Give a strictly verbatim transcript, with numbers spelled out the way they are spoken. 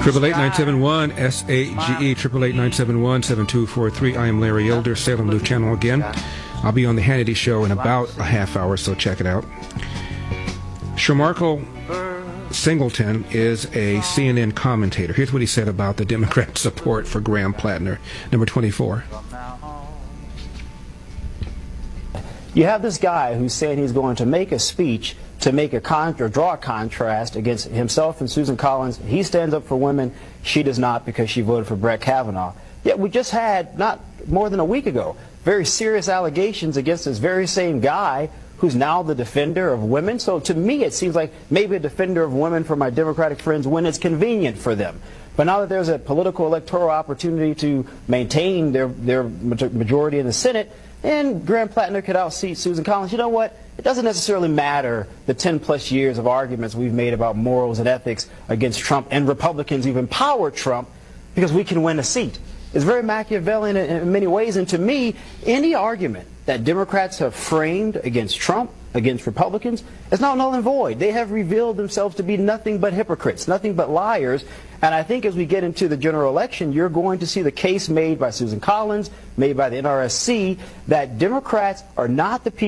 Triple eight nine seven one S A G E triple eight nine seven one seven two four three. I am Larry Elder, Salem News Channel again. I'll be on the Hannity Show in about a half hour, so check it out. Shamarkle Singleton is a C N N commentator. Here's what he said about the Democrat support for Graham Plattner, number twenty-four. You have this guy who's saying he's going to make a speech to make a con or draw a contrast against himself and Susan Collins. He stands up for women. She does not, because she voted for Brett Kavanaugh. Yet we just had, not more than a week ago, very serious allegations against this very same guy who's now the defender of women. So to me, it seems like maybe a defender of women for my Democratic friends when it's convenient for them. But now that there's a political electoral opportunity to maintain their, their majority in the Senate, and Graham Plattner could outseat Susan Collins, you know what? It doesn't necessarily matter the ten plus years of arguments we've made about morals and ethics against Trump, and Republicans even power Trump, because we can win a seat. It's very Machiavellian in many ways, and to me, any argument that Democrats have framed against Trump, against Republicans, is now null and void. They have revealed themselves to be nothing but hypocrites, nothing but liars. And I think as we get into the general election, you're going to see the case made by Susan Collins, made by the N R S C, that Democrats are not the people